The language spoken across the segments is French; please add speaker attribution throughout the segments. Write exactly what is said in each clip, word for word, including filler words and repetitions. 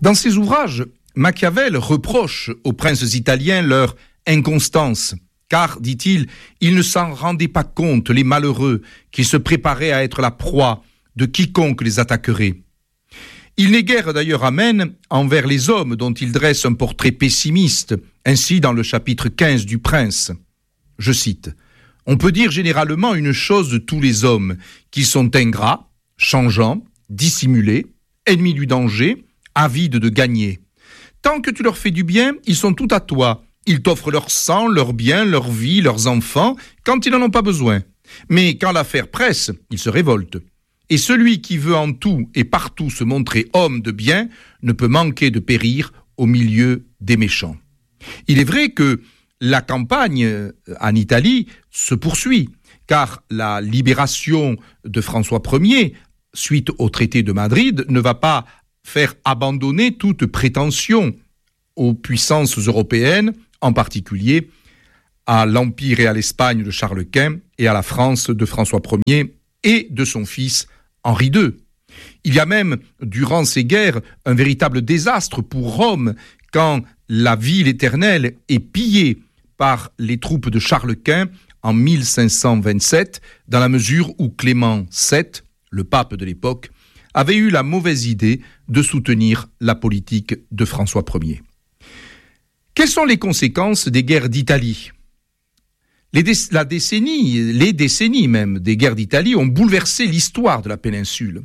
Speaker 1: Dans ses ouvrages, Machiavel reproche aux princes italiens leur inconstance, car, dit-il, ils ne s'en rendaient pas compte, les malheureux, qu'ils se préparaient à être la proie de quiconque les attaquerait. Il n'est guère d'ailleurs amène envers les hommes dont il dresse un portrait pessimiste, ainsi dans le chapitre quinze du Prince. Je cite, « On peut dire généralement une chose de tous les hommes, qu'ils sont ingrats, changeants, dissimulés, ennemis du danger, avides de gagner. Tant que tu leur fais du bien, ils sont tout à toi. Ils t'offrent leur sang, leurs biens, leur vie, leurs enfants, quand ils n'en ont pas besoin. Mais quand l'affaire presse, ils se révoltent. Et celui qui veut en tout et partout se montrer homme de bien ne peut manquer de périr au milieu des méchants. » Il est vrai que la campagne en Italie se poursuit, car la libération de François Ier, suite au traité de Madrid, ne va pas faire abandonner toute prétention aux puissances européennes, en particulier à l'Empire et à l'Espagne de Charles Quint et à la France de François Ier et de son fils Henri deux. Il y a même, durant ces guerres, un véritable désastre pour Rome quand la ville éternelle est pillée par les troupes de Charles Quint en mille cinq cent vingt-sept, dans la mesure où Clément sept, le pape de l'époque, avait eu la mauvaise idée de soutenir la politique de François Ier. Quelles sont les conséquences des guerres d'Italie ? Les, dé- la décennie, les décennies même des guerres d'Italie ont bouleversé l'histoire de la péninsule.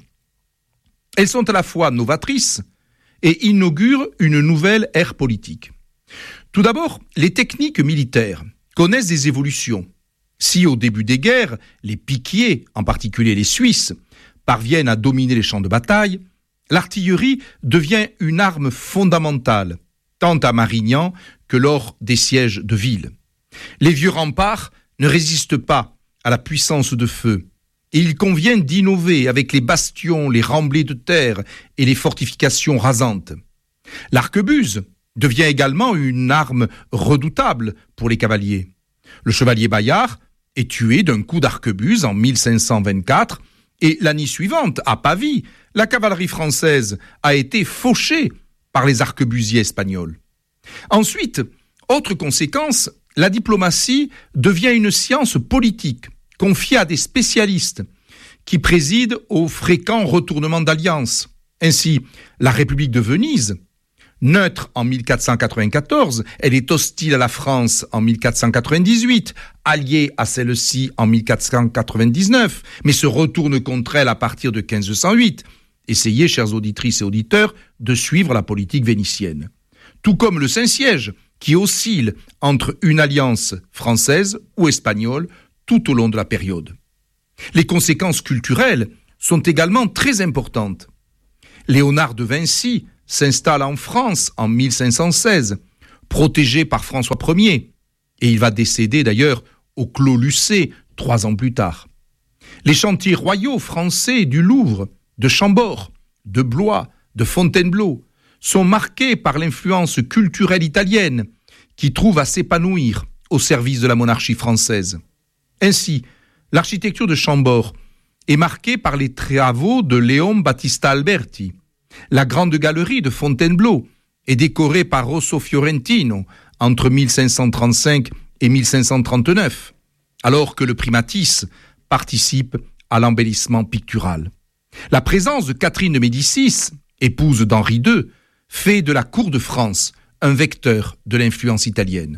Speaker 1: Elles sont à la fois novatrices et inaugurent une nouvelle ère politique. Tout d'abord, les techniques militaires connaissent des évolutions. Si au début des guerres, les piquiers, en particulier les Suisses, parviennent à dominer les champs de bataille, l'artillerie devient une arme fondamentale, tant à Marignan que lors des sièges de villes. Les vieux remparts ne résistent pas à la puissance de feu, et il convient d'innover avec les bastions, les remblais de terre et les fortifications rasantes. L'arquebuse devient également une arme redoutable pour les cavaliers. Le chevalier Bayard est tué d'un coup d'arquebuse en mille cinq cent vingt-quatre, et l'année suivante, à Pavie, la cavalerie française a été fauchée par les arquebusiers espagnols. Ensuite, autre conséquence, la diplomatie devient une science politique, confiée à des spécialistes, qui président aux fréquents retournements d'alliances. Ainsi, la République de Venise, neutre en mille quatre cent quatre-vingt-quatorze, elle est hostile à la France en mille quatre cent quatre-vingt-dix-huit, alliée à celle-ci en mille quatre cent quatre-vingt-dix-neuf, mais se retourne contre elle à partir de quinze cent huit. Essayez, chères auditrices et auditeurs, de suivre la politique vénitienne. Tout comme le Saint-Siège, qui oscille entre une alliance française ou espagnole tout au long de la période. Les conséquences culturelles sont également très importantes. Léonard de Vinci s'installe en France en mille cinq cent seize, protégé par François Ier, et il va décéder d'ailleurs au Clos Lucé trois ans plus tard. Les chantiers royaux français du Louvre, de Chambord, de Blois, de Fontainebleau sont marqués par l'influence culturelle italienne qui trouve à s'épanouir au service de la monarchie française. Ainsi, l'architecture de Chambord est marquée par les travaux de Léon Battista Alberti. La grande galerie de Fontainebleau est décorée par Rosso Fiorentino entre mille cinq cent trente-cinq et mille cinq cent trente-neuf, alors que le primatis participe à l'embellissement pictural. La présence de Catherine de Médicis, épouse d'Henri deux, fait de la cour de France un vecteur de l'influence italienne.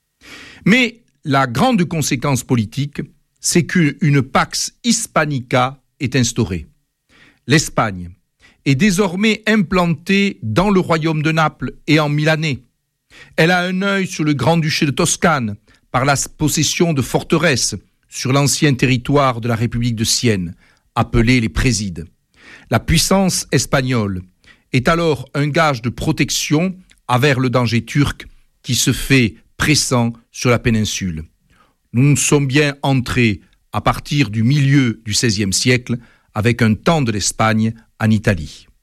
Speaker 1: Mais la grande conséquence politique, c'est qu'une Pax Hispanica est instaurée. L'Espagne est désormais implantée dans le royaume de Naples et en Milanais. Elle a un œil sur le grand-duché de Toscane par la possession de forteresses sur l'ancien territoire de la République de Sienne, appelé les Présides. La puissance espagnole est alors un gage de protection envers le danger turc qui se fait pressant sur la péninsule. Nous sommes bien entrés à partir du milieu du seizième siècle avec un temps de l'Espagne en Italie.